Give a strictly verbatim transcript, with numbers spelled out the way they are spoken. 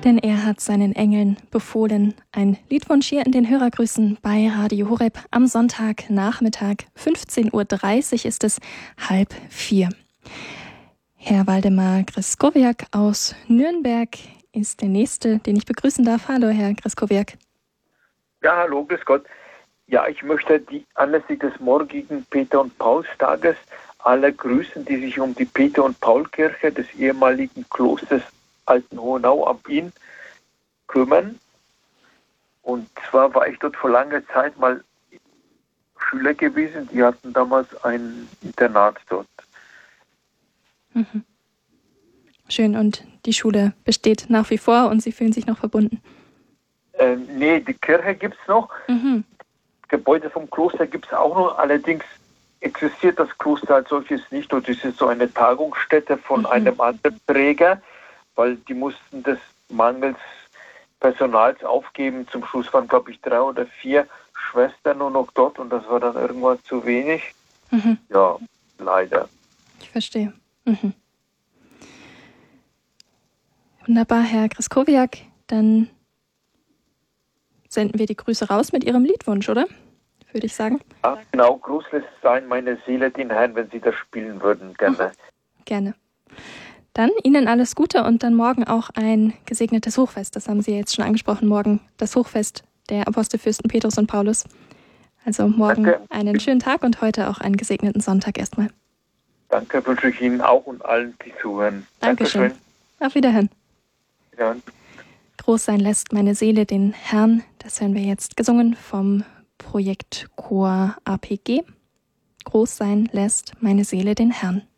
Denn er hat seinen Engeln befohlen. Ein Liedwunsch hier in den Hörergrüßen bei Radio Horeb am Sonntagnachmittag. fünfzehn Uhr dreißig ist es, halb vier. Herr Waldemar Greskowiak aus Nürnberg ist der Nächste, den ich begrüßen darf. Hallo, Herr Greskowiak. Ja, hallo, grüß Gott. Ja, ich möchte die anlässlich des morgigen Peter- und Paulstages alle grüßen, die sich um die Peter- und Paulkirche des ehemaligen Klosters Altenhohenau am Inn kümmern. Und zwar war ich dort vor langer Zeit mal Schüler gewesen, die hatten damals ein Internat dort. Mhm. Schön, und die Schule besteht nach wie vor und Sie fühlen sich noch verbunden? Ähm, nee, die Kirche gibt es noch. Mhm. Gebäude vom Kloster gibt es auch noch, allerdings existiert das Kloster als solches nicht und es ist so eine Tagungsstätte von mhm. einem anderen Träger, weil die mussten des Mangels Personals aufgeben. Zum Schluss waren, glaube ich, drei oder vier Schwestern nur noch dort und das war dann irgendwann zu wenig. Mhm. Ja, leider. Ich verstehe. Mhm. Wunderbar, Herr Greskowiak. Dann senden wir die Grüße raus mit Ihrem Liedwunsch, oder? Würde ich sagen. Ja, genau. Gruß lässt sein, meine Seele, den Herrn, wenn Sie das spielen würden. Gerne. Mhm. Gerne. Dann Ihnen alles Gute und dann morgen auch ein gesegnetes Hochfest. Das haben Sie jetzt schon angesprochen. Morgen das Hochfest der Apostelfürsten Petrus und Paulus. Also morgen Danke. Einen schönen Tag und heute auch einen gesegneten Sonntag erstmal. Danke, wünsche ich Ihnen auch und allen, die zuhören. Dankeschön. Dankeschön. Auf Wiederhören. Wiederhören. Groß sein lässt meine Seele den Herrn. Das hören wir jetzt gesungen vom Projektchor A P G. Groß sein lässt meine Seele den Herrn.